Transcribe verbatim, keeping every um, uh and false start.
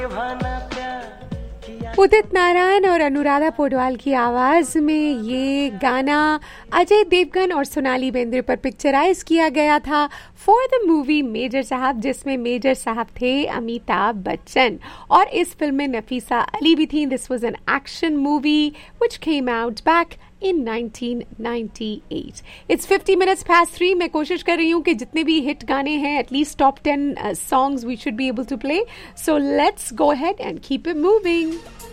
उदित नारायण और अनुराधा पौडवाल की आवाज में ये गाना अजय देवगन और सोनाली बेंद्रे पर पिक्चराइज किया गया था फॉर द मूवी मेजर साहब, जिसमें मेजर साहब थे अमिताभ बच्चन और इस फिल्म में नफीसा अली भी थी. This was an action movie which came out back in nineteen ninety-eight. It's fifty minutes past three. मैं कोशिश कर रही हूँ कि जितने भी हिट गाने हैं at least top ten uh, songs we should be able to play. So let's go ahead and keep it moving.